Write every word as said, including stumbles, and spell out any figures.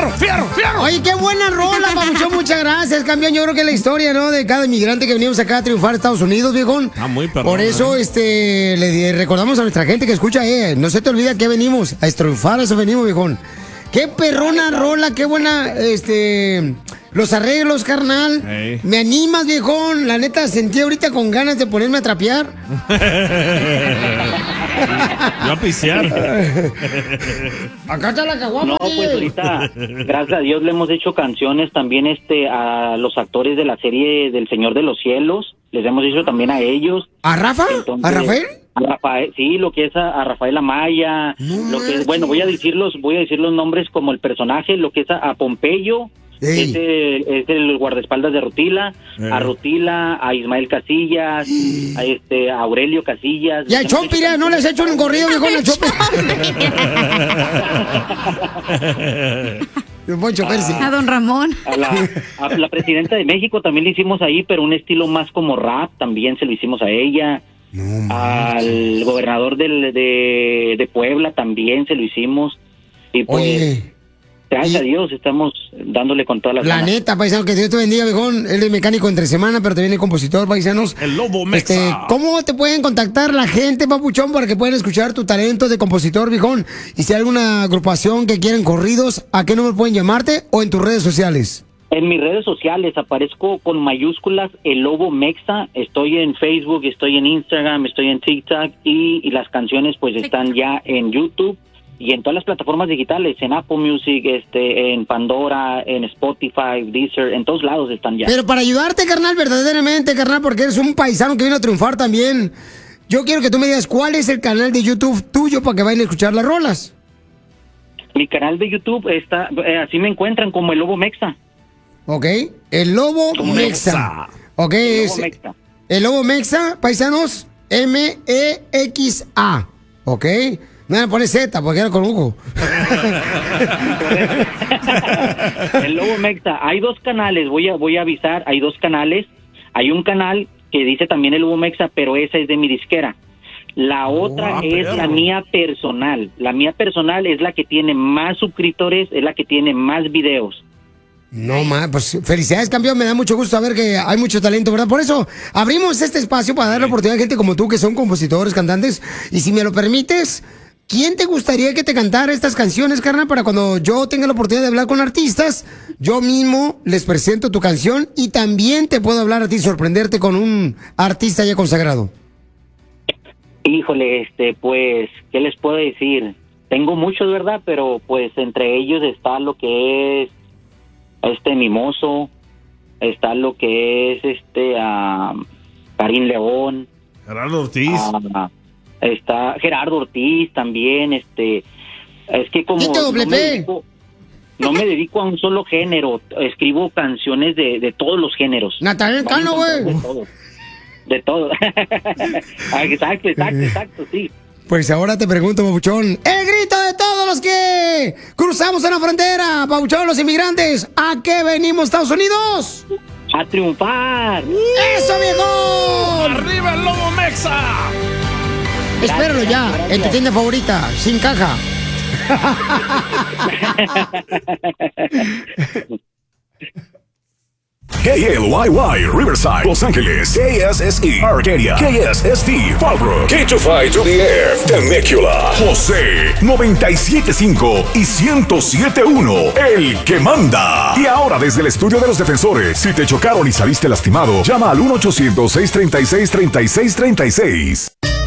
fierro, fierro, fierro. Oye, qué buena rola, papuchón. Muchas gracias, campeón. Yo creo que la historia, ¿no? De cada inmigrante que venimos acá a triunfar a Estados Unidos, viejón. Ah, muy perdón. Por eso, ¿eh? este, le recordamos a nuestra gente que escucha, eh, no se te olvida que venimos a triunfar, a eso venimos, viejón. Qué perrona rola, qué buena, este, los arreglos, carnal. Hey. Me animas, viejón. La neta, sentí ahorita con ganas de ponerme a trapear. Yo a pisear. Acá está la caguama. No, pues ahorita, gracias a Dios, le hemos hecho canciones también este a los actores de la serie del Señor de los Cielos. Les hemos hecho también a ellos. ¿A Rafa? Entonces, ¿A Rafael? A Rafael, sí, lo que es a, a Rafael Amaya, No lo que es, bueno, voy a decir los, voy a decir los nombres como el personaje, lo que es a, a Pompeyo, Ey. es el, es el guardaespaldas de Rutila, Ey. a Rutila, a Ismael Casillas, a este a Aurelio Casillas. Y al Les hemos Chompi, hecho ¿no les he hecho un corrido, viejón, al Chompi? Don Poncho Percy. A don Ramón. A la, a la presidenta de México también le hicimos ahí, pero un estilo más como rap, también se lo hicimos a ella. No, Al gobernador del, de, de Puebla también se lo hicimos. Y pues, Oye, gracias y- a Dios estamos dándole con todas las la ganas. neta, paisano, que Dios te bendiga, viejón. Él es mecánico entre semana, pero también es compositor, paisanos. El Lobo Mexa. Este, ¿cómo te pueden contactar la gente, papuchón, para que puedan escuchar tu talento de compositor, viejón? Y si hay alguna agrupación que quieren corridos, ¿a qué número pueden llamarte o en tus redes sociales? En mis redes sociales aparezco con mayúsculas El Lobo Mexa. Estoy en Facebook, estoy en Instagram, estoy en TikTok y, y las canciones pues están ya en YouTube y en todas las plataformas digitales, en Apple Music, este, en Pandora, en Spotify, Deezer, en todos lados están ya. Pero para ayudarte, carnal, verdaderamente, carnal, porque eres un paisano que viene a triunfar también, yo quiero que tú me digas cuál es el canal de YouTube tuyo para que vayan a escuchar las rolas. Mi canal de YouTube está, eh, así me encuentran como El Lobo Mexa. ¿Ok? El Lobo Como Mexa. Mexa. ¿Ok? El es Lobo Mexa. el Lobo Mexa, paisanos, M E X A. ¿Ok? No me pone Z porque era con Hugo. El Lobo Mexa. Hay dos canales, voy a voy a avisar, hay dos canales. Hay un canal que dice también El Lobo Mexa, pero esa es de mi disquera. La otra Ah, es perro. la mía personal. La mía personal es la que tiene más suscriptores, es la que tiene más videos. No, ma, pues felicidades, campeón. Me da mucho gusto saber que hay mucho talento, ¿verdad? Por eso abrimos este espacio para dar la oportunidad a gente como tú, que son compositores, cantantes. Y si me lo permites, ¿quién te gustaría que te cantara estas canciones, carnal? Para cuando yo tenga la oportunidad de hablar con artistas, yo mismo les presento tu canción y también te puedo hablar a ti, sorprenderte con un artista ya consagrado. Híjole, este, pues, ¿qué les puedo decir? Tengo muchos, ¿verdad? Pero pues entre ellos está lo que es este Mimoso, está lo que es este a Karim León, Gerardo Ortiz. ah, está Gerardo Ortiz también, este, es que como Tito no Doble me, P. dedico, no me dedico a un solo género, escribo canciones de, de todos los géneros. Natalia Cano, güey. De todo. De todo. Ah, exacto, exacto, exacto, sí. Pues ahora te pregunto, Papuchón, el grito de todos los que cruzamos en la frontera, Papuchón, los inmigrantes, ¿a qué venimos, Estados Unidos? A triunfar. ¡Eso, viejo! ¡Arriba el Lobo Mexa! Espéralo ya, gracias. en tu tienda favorita, sin caja. K L Y Y, Riverside, Los Ángeles, K S S E, Arcadia, K S S T, Fallbrook, K two five to the F, Temecula, José, noventa y siete punto cinco y ciento siete punto uno, el que manda. Y ahora desde el estudio de los defensores, si te chocaron y saliste lastimado, llama al uno ochocientos, seiscientos treinta y seis, treinta y seis treinta y seis.